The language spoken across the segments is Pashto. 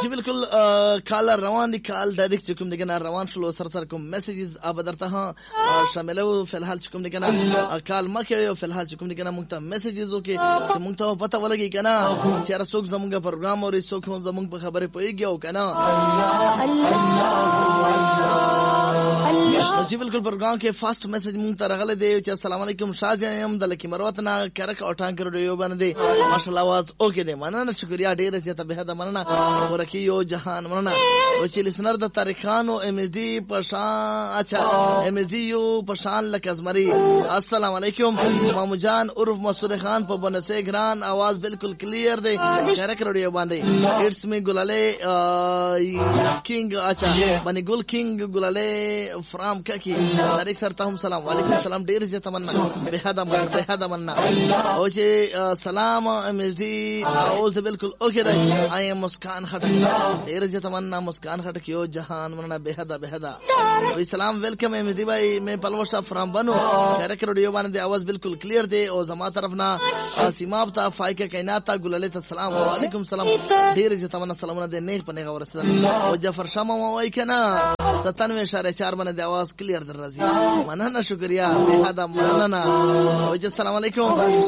چې بالکل کال روان دي کال ډایرکټ چې کوم دي کنه روان شلو سر کوم میسیجز اب درته شاملو په الحال چې کوم دي کنه کال مکه او په الحال چې کوم دي کنه مونږ ته میسیجز وکي چې مونږ ته پته ولګي کنه چې هر څوک زمونږ پروګرام او څوک زمونږ په خبره پويږي او کنه जी बिल्कुल प्रोग्राम के first message मुंग तरगले दे अस्सलाम वालेकुम शाहजहां द लकी मरवतना करक औटां कर रेडियो बन दे माशाल्लाह आवाज ओके दे मनना शुक्रिया ढेर से बेहद मनना और कियो जहान मनना वची लिसनर द तारिखानो एमडी पशा अच्छा एमडी यू पशान लकजमरी अस्सलाम वालेकुम मामू जान उर्फ मसूद खान पर बनसे ग्रान आवाज बिल्कुल क्लियर दे करक रेडियो बन दे इट्स मी गुलाले किंग अच्छा बनी गुल किंग गुलाले फ्राम ककी तारिक सर तहम सलाम वालेकुम सलाम ढेर से तमन्ना बेहद मन्ना ओ जे सलाम एमडी आवाज बिल्कुल ओके रे आई एम मुस्कान खट ढेर से तमन्ना मुस्कान खट कियो जहान मन्ना बेहद ओ सलाम वेलकम एमडी भाई मैं पलवशा फ्राम बनो करक रेडियो बन दे आवाज बिल्कुल क्लियर दे और जमा तरफना सीमाबता फाइके कायनाता गुलाले सलाम वालेकुम सलाम ढेर से तमन्ना सलाम दे नेक पने खबर से ओ जफर शमा वाई केना 97.4 बने दे आवाज क्लियर दर रजी मनना शुक्रिया बेहद मनना वजह अस्सलाम वालेकुम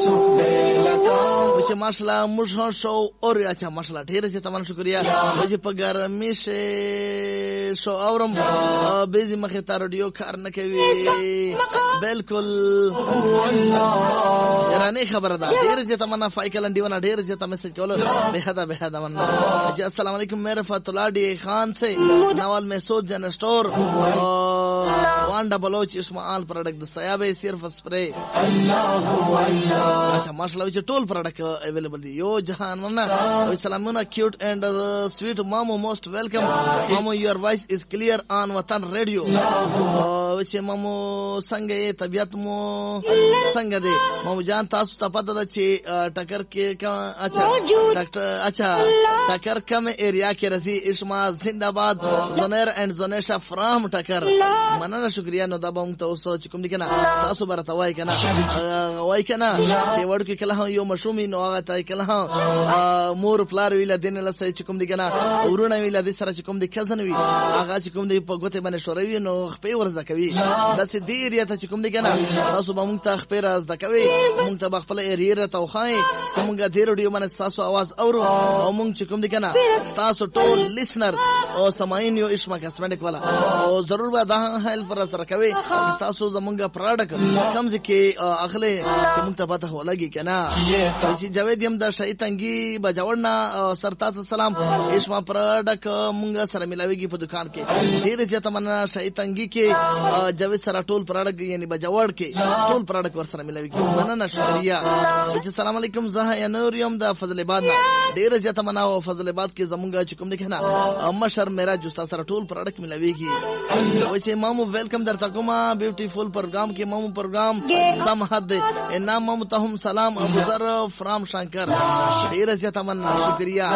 वजह माशाल्लाह मुझो शो और अच्छा माशाल्लाह ढेर से तमाम शुक्रिया वजह पगार मिश शो औरम बेजी मखता रेडियो कार न के बिल्कुल यानी खबर दा ढेर से तमन्ना फाइकल दीवाना ढेर से तम मैसेज करो बेहद मनना वजह अस्सलाम वालेकुम मेरे फतुल्ला डी खान से नवाल में सोच जन स्टोर वांडा बलोच इस्माइल प्रोडक्ट सयाबे सिर्फ स्प्रे अच्छा माशाल्लाह विच टोल प्रोडक्ट अवेलेबल दी यो जहान मन्ना सलामुना क्यूट एंड स्वीट मामू मोस्ट वेलकम मामू your voice is clear on वतन रेडियो विच मामू संगे तबियत मो संग दे मामू जान तासु तपद ची टकर के अच्छा डॉक्टर अच्छा टकर कम एरिया के रसी इस्मा जिंदाबाद जोनेर एंड जोनेशा फ्राम टकर मनना शुक्रिया नो दबा मुंग तो चुकुम दिकना तासु बरता वाई कना से वर्ड के कला यो मशरूमी नो आगा ताई कला मोर फ्लार विला दिन ला से चुकुम दिकना उरुना विला दिसरा चुकुम दि खजन वी आगा चुकुम दि पगोते बने शोरवी नो खपे ورز کوي د سدي ایریا ته چوم دي کنه تاسو به مونږ ته خبر از د کوي مونږ ته خپل ایریا ته وخای چې مونږ د ریډیو باندې تاسو आवाज اورو او مونږ چوم دي کنه تاسو ټول لیسنر او سماعین یو اسما کسمنډ کولا او ضرور به دا هیلپ پر سره کوي تاسو زمونږ پروډکټ کم ځکه اخله چې مونږ ته پته ولګي کنه چې جاوید یم د شایتنګي بجاورنا سرتا سلام اسما پروډکټ مونږ سره ملاويږي په دکان کې ډیر چې تمنا شایتنګي کې جاوید سره ټول پروډکټ یعنی بجاور کې ټول پروډکټ ور سره ملاويږي مننه شکریا السلام علیکم زه یا نور یم د فضل آباد ډیر چې تمنا او فضل آباد کې زمونږ چې کوم نه مشر میرا جوستا سره ټول پروډکټ ملاويږي و چې مامو ویلکم درته کومه بیوټیفول پروګرام کې مامو پروګرام سم حد انعام مامو ته هم سلام ابو ذر فرام شانکر ډیر چې تمنا شکریا